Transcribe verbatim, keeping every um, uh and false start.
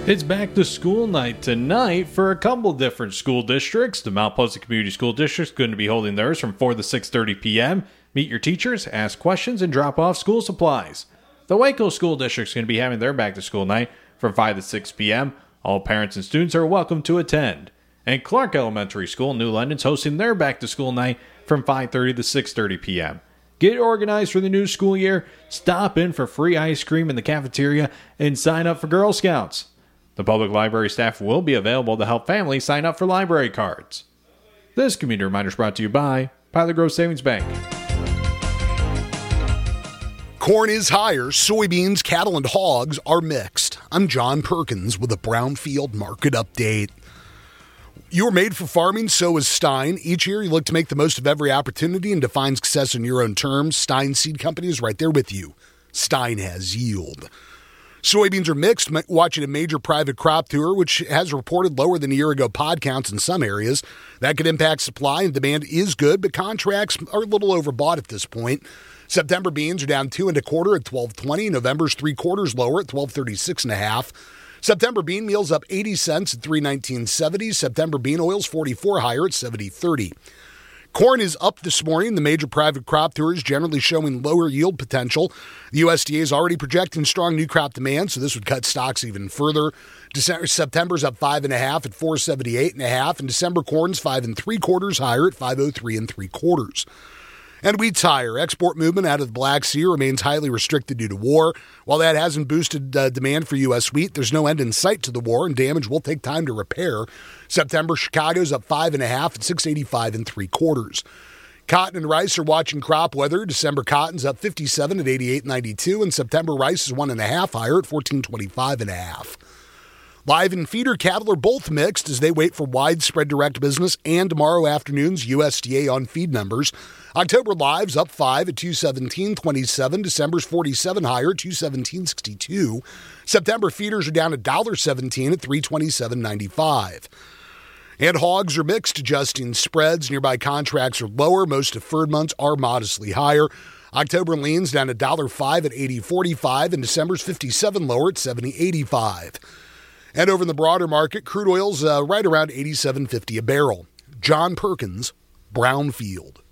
It's back to school night tonight for a couple different school districts. The Mount Pleasant Community School District is going to be holding theirs from four to six thirty p.m. Meet your teachers, ask questions, and drop off school supplies. The Waco School District is going to be having their back to school night from five to six p.m. All parents and students are welcome to attend. And Clark Elementary School in New London is hosting their back to school night from five thirty to six thirty p.m. Get organized for the new school year, stop in for free ice cream in the cafeteria, and sign up for Girl Scouts. The public library staff will be available to help families sign up for library cards. This community reminder is brought to you by Pilot Grove Savings Bank. Corn is higher, soybeans, cattle, and hogs are mixed. I'm John Perkins with a Brownfield Market Update. You are made for farming, so is Stein. Each year, you look to make the most of every opportunity and define success in your own terms. Stein Seed Company is right there with you. Stein has yield. Soybeans are mixed, watching a major private crop tour, which has reported lower than a year ago pod counts in some areas. That could impact supply, and demand is good, but contracts are a little overbought at this point. September beans are down two and a quarter at twelve twenty. November's three quarters lower at twelve thirty-six and a half. September bean meal's up eighty cents at three nineteen seventy. September bean oil's forty-four higher at seventy thirty. Corn is up this morning. The major private crop tour is generally showing lower yield potential. The U S D A is already projecting strong new crop demand, so this would cut stocks even further. December, September's up five and a half at four seventy-eight and a half, and December corn's five and three quarters higher at five oh three and three quarters. And wheat's higher. Export movement out of the Black Sea remains highly restricted due to war. While that hasn't boosted uh, demand for U S wheat, there's no end in sight to the war, and damage will take time to repair. September, Chicago's up five and a half at six eighty-five and three quarters. Cotton and rice are watching crop weather. December cotton's up fifty-seven at eighty-eight ninety-two, and September rice is one and a half higher at fourteen twenty-five and a half. Live and feeder cattle are both mixed as they wait for widespread direct business and tomorrow afternoon's U S D A on feed numbers. October live's up five at two seventeen twenty-seven. December's forty-seven higher at two seventeen sixty-two. September feeders are down one dollar seventeen at three twenty-seven ninety-five. And hogs are mixed, adjusting spreads. Nearby contracts are lower. Most deferred months are modestly higher. October lean's down one dollar five at eighty forty-five, and December's fifty-seven lower at seventy eighty-five. And over in the broader market, crude oil's uh, right around eighty-seven fifty a barrel. John Perkins, Brownfield.